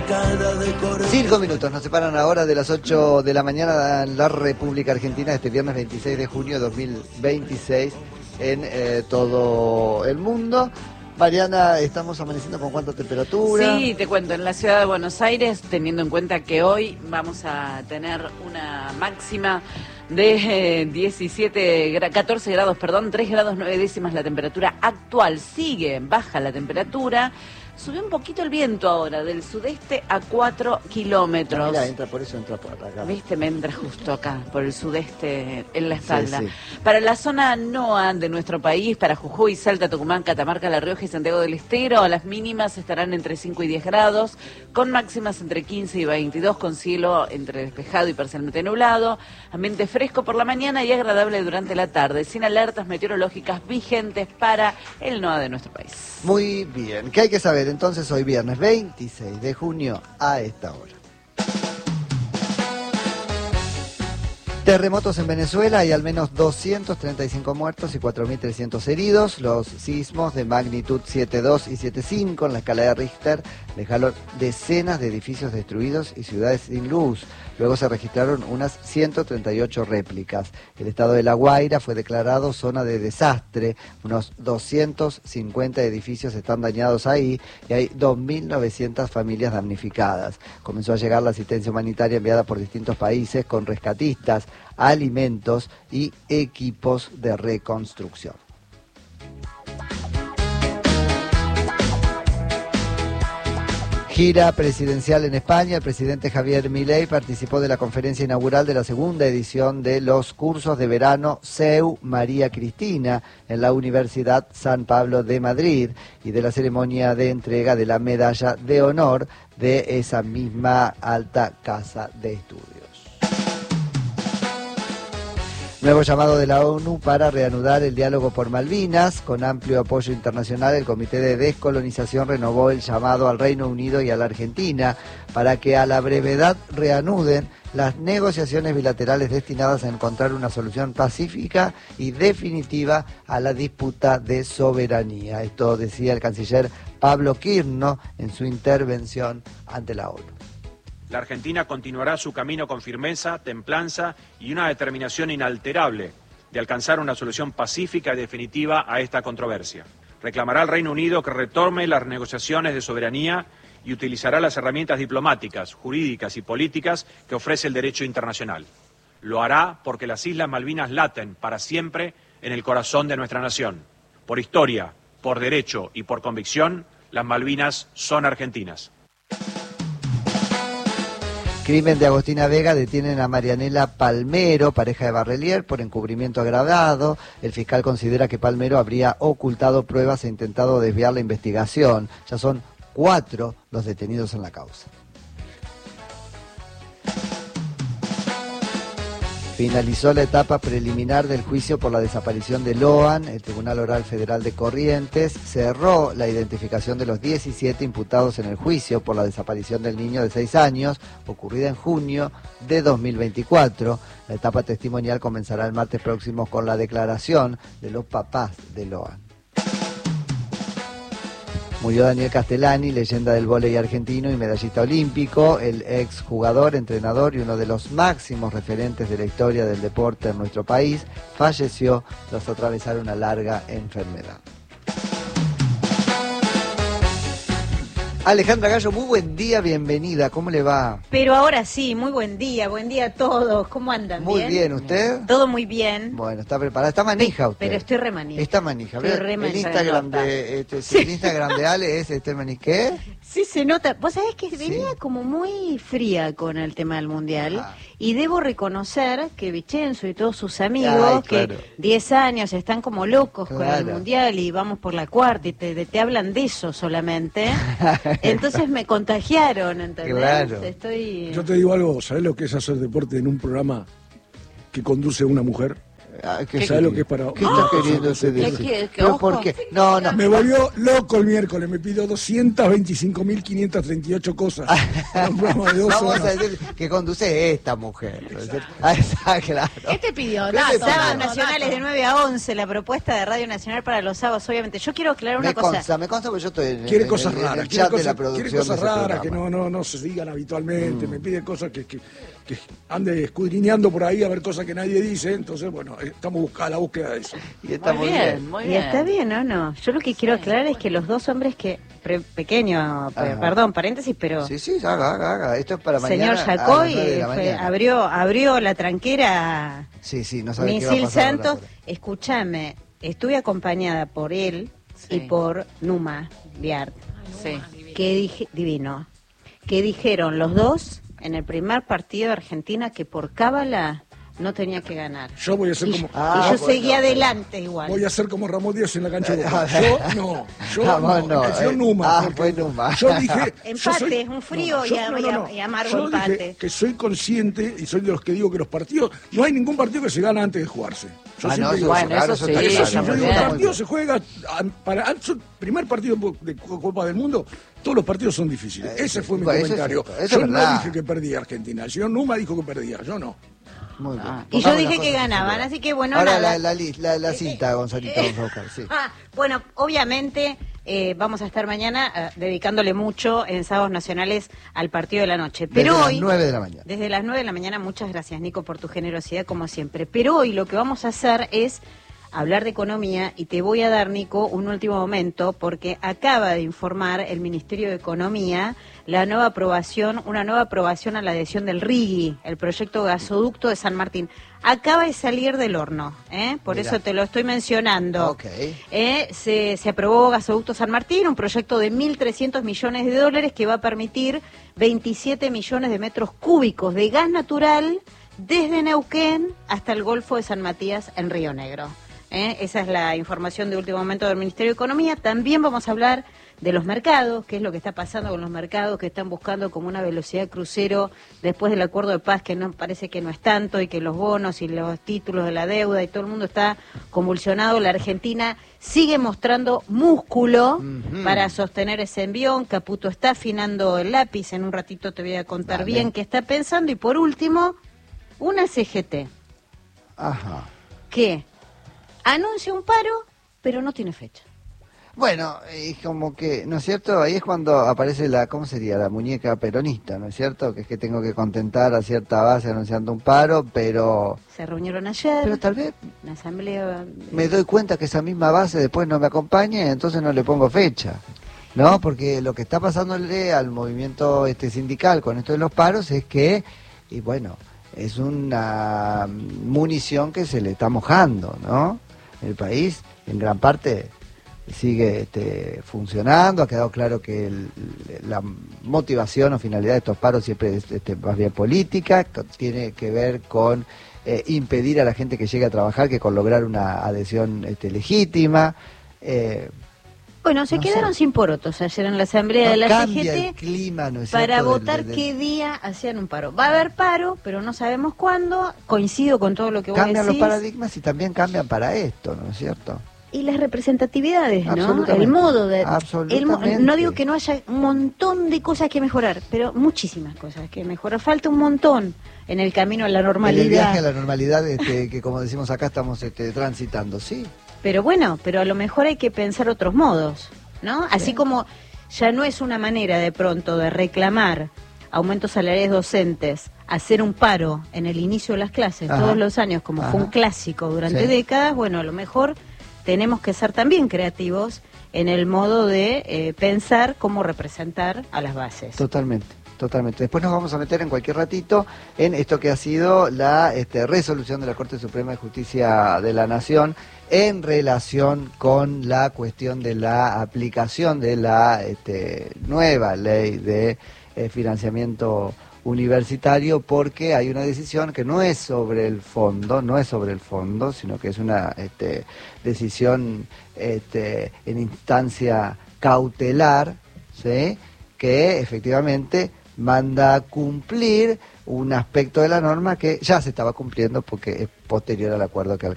5 minutos nos separan ahora de las 8 de la mañana en la República Argentina, este viernes 26 de junio de 2026 en todo el mundo. Mariana, ¿estamos amaneciendo con cuánta temperatura? Sí, te cuento, en la ciudad de Buenos Aires, teniendo en cuenta que hoy vamos a tener una máxima de 14 grados, 3 grados 9 décimas la temperatura actual. Sigue baja la temperatura. Subió un poquito el viento ahora, del sudeste a 4 kilómetros. Mira, entra por eso, entra por acá. Viste, me entra justo acá, por el sudeste, en la espalda. Sí, sí. Para la zona NOA de nuestro país, para Jujuy, Salta, Tucumán, Catamarca, La Rioja y Santiago del Estero, las mínimas estarán entre 5 y 10 grados, con máximas entre 15 y 22, con cielo entre despejado y parcialmente nublado, ambiente fresco por la mañana y agradable durante la tarde, sin alertas meteorológicas vigentes para el NOA de nuestro país. Muy bien, ¿qué hay que saber entonces hoy viernes 26 de junio a esta hora? Terremotos en Venezuela, hay al menos 235 muertos y 4.300 heridos. Los sismos de magnitud 7.2 y 7.5 en la escala de Richter dejaron decenas de edificios destruidos y ciudades sin luz. Luego se registraron unas 138 réplicas. El estado de La Guaira fue declarado zona de desastre. Unos 250 edificios están dañados ahí y hay 2.900 familias damnificadas. Comenzó a llegar la asistencia humanitaria enviada por distintos países con rescatistas, alimentos y equipos de reconstrucción. Gira presidencial en España. El presidente Javier Milei participó de la conferencia inaugural de la segunda edición de los cursos de verano CEU María Cristina en la Universidad San Pablo de Madrid y de la ceremonia de entrega de la medalla de honor de esa misma alta casa de estudios. Nuevo llamado de la ONU para reanudar el diálogo por Malvinas. Con amplio apoyo internacional, el Comité de Descolonización renovó el llamado al Reino Unido y a la Argentina para que a la brevedad reanuden las negociaciones bilaterales destinadas a encontrar una solución pacífica y definitiva a la disputa de soberanía. Esto decía el canciller Pablo Quirno en su intervención ante la ONU. La Argentina continuará su camino con firmeza, templanza y una determinación inalterable de alcanzar una solución pacífica y definitiva a esta controversia. Reclamará al Reino Unido que retome las negociaciones de soberanía y utilizará las herramientas diplomáticas, jurídicas y políticas que ofrece el derecho internacional. Lo hará porque las Islas Malvinas laten para siempre en el corazón de nuestra nación. Por historia, por derecho y por convicción, las Malvinas son argentinas. Crimen de Agostina Vega, detienen a Marianela Palmero, pareja de Barrelier, por encubrimiento agravado. El fiscal considera que Palmero habría ocultado pruebas e intentado desviar la investigación. Ya son 4 los detenidos en la causa. Finalizó la etapa preliminar del juicio por la desaparición de Loan. El Tribunal Oral Federal de Corrientes cerró la identificación de los 17 imputados en el juicio por la desaparición del niño de 6 años, ocurrida en junio de 2024. La etapa testimonial comenzará el martes próximo con la declaración de los papás de Loan. Murió Daniel Castellani, leyenda del vóley argentino y medallista olímpico, el exjugador, entrenador y uno de los máximos referentes de la historia del deporte en nuestro país. Falleció tras atravesar una larga enfermedad. Alejandra Gallo, muy buen día, bienvenida, ¿cómo le va? Pero ahora sí, muy buen día a todos, ¿cómo andan? Muy bien, ¿usted? Todo muy bien. Bueno, está preparada, está manija usted. Pero estoy remanija. Está manija, Estoy el Instagram sí. El Instagram de Ale es ¿qué? Sí, se nota. Vos sabés que venía como muy fría con el tema del Mundial y debo reconocer que Vicenzo y todos sus amigos, que 10 años están como locos con el Mundial y vamos por la cuarta y te hablan de eso solamente. Entonces me contagiaron, ¿entendés? Claro. Yo te digo algo, ¿sabés lo que es hacer deporte en un programa que conduce una mujer? ¿Sabes lo que es para? ¿Qué está queriendo decir? ¿Pero por qué? No. Me volvió loco el miércoles, me pidió 225.538 cosas. Un programa de 2 Vamos horas. a decir que conduce esta mujer. Ah, está claro. ¿Qué te pidió? Sábados nacionales de 9 a 11, la propuesta de Radio Nacional para los sábados, obviamente. Yo quiero aclarar una cosa. Me consta porque yo estoy Quiere cosas raras, el chat de la producción. quiere cosas raras que no se digan habitualmente. Me pide cosas que ande escudriñando por ahí a ver cosas que nadie dice. Entonces, bueno, estamos a la búsqueda de eso. Y está muy bien. Muy Y bien. está bien, ¿o no? Yo lo que quiero aclarar es que los dos hombres que... perdón, paréntesis, pero... Sí, haga. Esto es para Señor mañana. Yacoy Mañana. abrió la tranquera Sí, no sabe qué va a Misil pasar Santos. ahora. Escúchame, estuve acompañada por él y por Numa Biart, Sí. divino, que dijeron los dos en el primer partido de Argentina que por cábala no tenía que ganar. Yo voy a ser como... y yo seguía adelante igual. Voy a ser como Ramón Díaz en la cancha de Boca. Yo No. el señor Numa. Fue Numa. Yo dije... Empate, es un frío y amargo yo empate. dije que soy consciente y soy de los que digo que los partidos... No hay ningún partido que se gana antes de jugarse. Yo siempre digo bueno, eso. eso sí, Eso sí, está yo muy digo, bien. el partido se juega... Primer partido de Copa del Mundo, todos los partidos son difíciles. Ese fue mi bueno, comentario. eso es Yo verdad. no dije que perdía Argentina. El señor Numa dijo que perdía, yo no. Muy bien. Y yo Pongamos dije las que cosas en ganaban, su así que bueno, Ahora nada. la cinta, Gonzalito, vamos a buscar, sí. Bueno, obviamente vamos a estar mañana dedicándole mucho en Sábados Nacionales al partido de la noche. Pero Desde hoy, las 9 de la mañana. Desde las 9 de la mañana, muchas gracias, Nico, por tu generosidad, como siempre. Pero hoy lo que vamos a hacer es hablar de economía y te voy a dar, Nico, un último momento, porque acaba de informar el Ministerio de Economía una nueva aprobación a la adhesión del RIGI, el proyecto gasoducto de San Martín. Acaba de salir del horno, por Mirá. eso te lo estoy mencionando. Ok. Se aprobó Gasoducto San Martín, un proyecto de 1.300 millones de dólares que va a permitir 27 millones de metros cúbicos de gas natural desde Neuquén hasta el Golfo de San Matías en Río Negro. Esa es la información de último momento del Ministerio de Economía. También vamos a hablar de los mercados, qué es lo que está pasando con los mercados que están buscando como una velocidad crucero después del acuerdo de paz, que no parece que no es tanto, y que los bonos y los títulos de la deuda y todo el mundo está convulsionado. La Argentina sigue mostrando músculo para sostener ese envión. Caputo está afinando el lápiz, en un ratito te voy a contar bien qué está pensando. Y por último, una CGT Ajá. que anuncia un paro, pero no tiene fecha. Bueno, es como que, ¿no es cierto? Ahí es cuando aparece ¿cómo sería? La muñeca peronista, ¿no es cierto? Que es que tengo que contentar a cierta base anunciando un paro, pero Se reunieron ayer, pero tal vez una asamblea... me doy cuenta que esa misma base después no me acompaña y entonces no le pongo fecha, ¿no? Porque lo que está pasándole al movimiento sindical con esto de los paros es que, y bueno, es una munición que se le está mojando, ¿no? El país, en gran parte, sigue funcionando. Ha quedado claro que la motivación o finalidad de estos paros siempre es más bien política, tiene que ver con impedir a la gente que llegue a trabajar que con lograr una adhesión legítima. Bueno, se quedaron sin porotos ayer en la asamblea de la cambia CGT el clima, ¿no es para cierto? votar qué día hacían un paro. Va a haber paro, pero no sabemos cuándo. Coincido con todo lo que vos Cambian decís. los paradigmas y también cambian para esto, ¿no es cierto? Y las representatividades, ¿no? Absolutamente. El modo de... Absolutamente. No digo que no haya un montón de cosas que mejorar, pero muchísimas cosas que mejorar. Falta un montón en el camino a la normalidad. En el viaje a la normalidad que, como decimos acá, estamos transitando, ¿sí? Pero bueno, pero a lo mejor hay que pensar otros modos, ¿no? Así como ya no es una manera de pronto de reclamar aumentos salariales docentes, hacer un paro en el inicio de las clases todos los años, como fue un clásico durante décadas. Bueno, a lo mejor tenemos que ser también creativos en el modo de pensar cómo representar a las bases. Totalmente. Después nos vamos a meter en cualquier ratito en esto que ha sido la resolución de la Corte Suprema de Justicia de la Nación en relación con la cuestión de la aplicación de la nueva ley de financiamiento universitario, porque hay una decisión que no es sobre el fondo, sino que es una decisión en instancia cautelar, ¿sí?, que efectivamente manda a cumplir un aspecto de la norma que ya se estaba cumpliendo porque es posterior al acuerdo que alcanzó.